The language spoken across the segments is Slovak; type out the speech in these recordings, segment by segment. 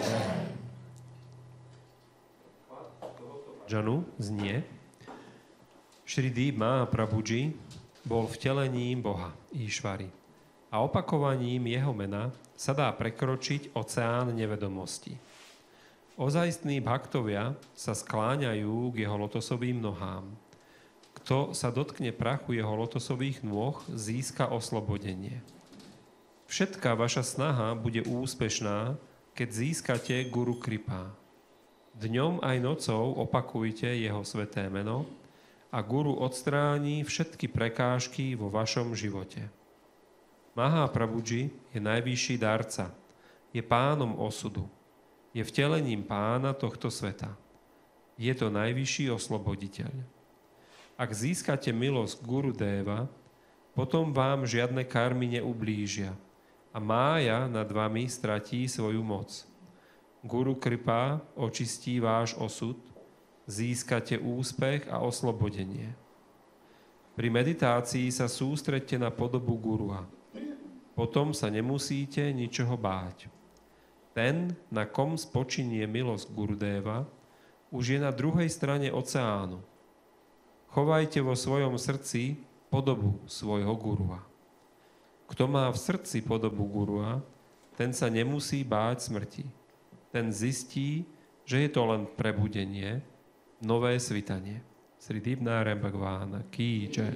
Janu znie: Shri Mahaprabhuji bol vtelením Boha Íšvary a opakovaním jeho mena sa dá prekročiť oceán nevedomosti. Ozajstní bhaktovia sa skláňajú k jeho lotosovým nohám. Kto sa dotkne prachu jeho lotosových nôh, získa oslobodenie. Všetká vaša snaha bude úspešná, keď získate Guru Kripa. Dňom aj nocou opakujte jeho sveté meno a Guru odstráni všetky prekážky vo vašom živote. Mahaprabhuji je najvyšší darca, je pánom osudu, je vtelením pána tohto sveta. Je to najvyšší osloboditeľ. Ak získate milosť Guru Deva, potom vám žiadne karmy neublížia a mája nad vami stratí svoju moc. Guru Kripa očistí váš osud, získate úspech a oslobodenie. Pri meditácii sa sústreďte na podobu Gurua. Potom sa nemusíte ničoho báť. Ten, na kom spočinie milosť Gurudeva, už je na druhej strane oceánu. Chovajte vo svojom srdci podobu svojho Gurua. Kto má v srdci podobu Gurua, ten sa nemusí báť smrti. Ten zistí, že je to len prebudenie, nové svitanie. Sri Dibnárem Bhagvána Ký Jai.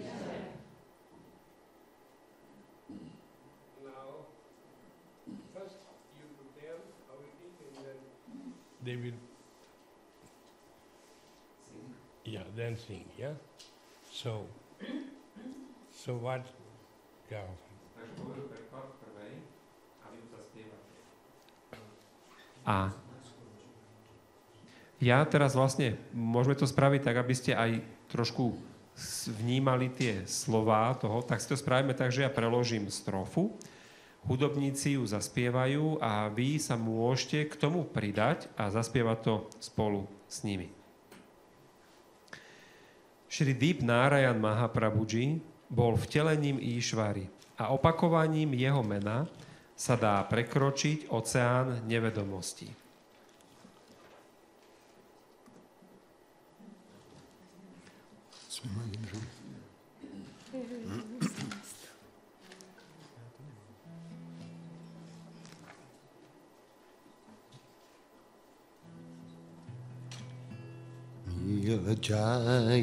They will, yeah, then sing, yeah? So what, yeah. A ja teraz vlastne, môžeme to spraviť tak, aby ste aj trošku vnímali tie slová toho, tak si to spravíme tak, že ja preložím strofu, hudobníci ju zaspievajú a vy sa môžete k tomu pridať a zaspievať to spolu s nimi. Shri Narayan Mahaprabhuji bol vtelením Íšvary a opakovaním jeho mena sa dá prekročiť oceán nevedomosti. Jai